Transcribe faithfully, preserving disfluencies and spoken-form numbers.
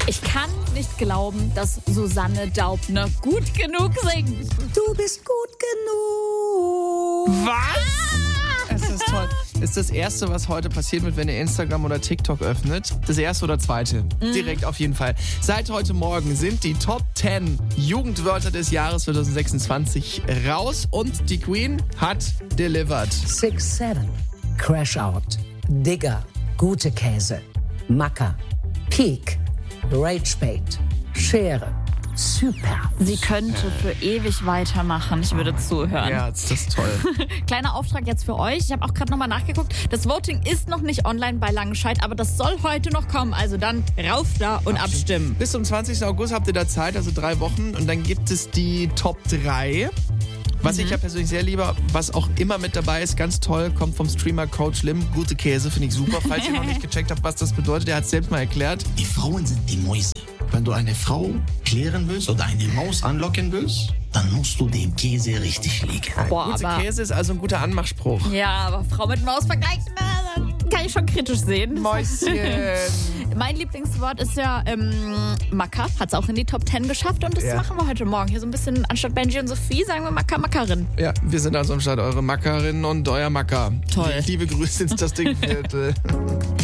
Ich kann nicht glauben, dass Susanne Daubner gut genug singt. Du bist gut genug. Was? Es ist toll. Ist das Erste, was heute passiert wird, wenn ihr Instagram oder TikTok öffnet? Das Erste oder Zweite? Mhm. Direkt auf jeden Fall. Seit heute Morgen sind die Top zehn Jugendwörter des Jahres zwanzig sechsundzwanzig raus und die Queen hat delivered. six seven, Crash Out, Digger, gute Käse, Macker, Peak, Ragebait, Schere, Super. Sie könnte für ewig weitermachen. Ich würde zuhören. Ja, das ist toll. Kleiner Auftrag jetzt für euch. Ich habe auch gerade nochmal nachgeguckt. Das Voting ist noch nicht online bei Langenscheidt, aber das soll heute noch kommen. Also dann rauf da und abstimmen. Bis zum zwanzigsten August habt ihr da Zeit, also drei Wochen. Und dann gibt es die Top drei. Was mhm. ich ja persönlich sehr liebe, was auch immer mit dabei ist, ganz toll, kommt vom Streamer Coach Lim. Gute Käse, finde ich super. Falls ihr noch nicht gecheckt habt, was das bedeutet, der hat es selbst mal erklärt. Die Frauen sind die Mäuse. Wenn du eine Frau klären willst oder eine Maus anlocken willst, dann musst du den Käse richtig legen. Boah, Gute aber, Käse ist also ein guter Anmachspruch. ja, aber Frau mit Maus vergleichen, äh, kann ich schon kritisch sehen. Mäuschen. Mein Lieblingswort ist ja ähm, Macker. Hat es auch in die Top zehn geschafft und das Ja. machen wir heute Morgen. Hier so ein bisschen anstatt Benji und Sophie sagen wir Macker, Mackerin. Ja, wir sind also am Start, eure Mackerinnen und euer Macker. Toll. Liebe Grüße ins Das Ding Viertel.